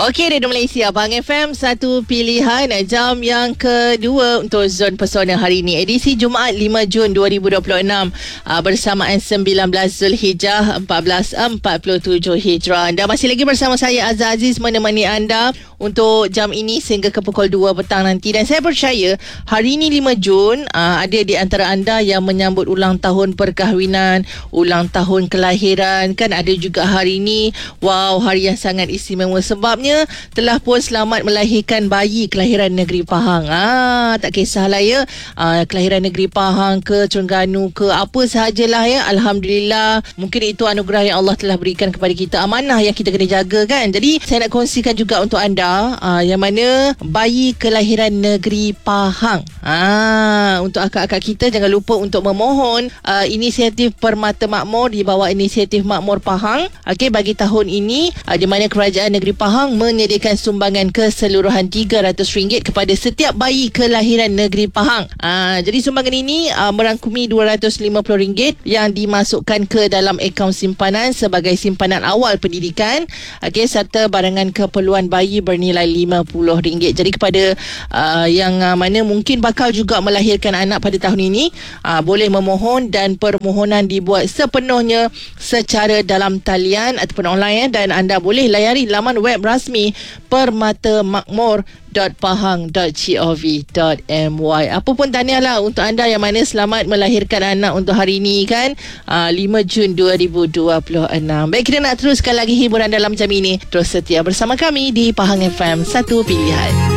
Okey, Radio Malaysia, Pahang FM, satu pilihan. Jam yang kedua untuk Zon Pesona hari ini, edisi Jumaat 5 Jun 2026, bersamaan 19 Zulhijjah 1447 Hijrah. Anda masih lagi bersama saya, Azhar Aziz, menemani anda untuk jam ini sehingga ke pukul 2 petang nanti. Dan saya percaya hari ini 5 Jun, ada di antara anda yang menyambut ulang tahun perkahwinan, ulang tahun kelahiran. Kan ada juga hari ini, wow, hari yang sangat istimewa sebabnya telah pun selamat melahirkan bayi kelahiran negeri Pahang. Tak kisahlah ya, kelahiran negeri Pahang ke Terengganu ke apa sahajalah ya. Alhamdulillah, mungkin itu anugerah yang Allah telah berikan kepada kita, amanah yang kita kena jaga kan. Jadi saya nak kongsikan juga untuk anda yang mana bayi kelahiran negeri Pahang. Untuk akak-akak kita, jangan lupa untuk memohon inisiatif Permata Makmur di bawah inisiatif Makmur Pahang. Okey, bagi tahun ini di mana kerajaan negeri Pahang menyediakan sumbangan keseluruhan RM300 kepada setiap bayi kelahiran negeri Pahang. Jadi sumbangan ini merangkumi RM250 yang dimasukkan ke dalam akaun simpanan sebagai simpanan awal pendidikan, serta barangan keperluan bayi bernilai RM50. Jadi kepada yang mana mungkin bakal juga melahirkan anak pada tahun ini, boleh memohon dan permohonan dibuat sepenuhnya secara dalam talian ataupun online, dan anda boleh layari laman web rasmi permatamakmur.pahang.gov.my. Apa pun tahniahlah untuk anda yang mana selamat melahirkan anak untuk hari ini kan, 5 Jun 2026. Baik, kita nak teruskan lagi hiburan dalam jam ini. Terus setia bersama kami di Pahang FM, satu pilihan.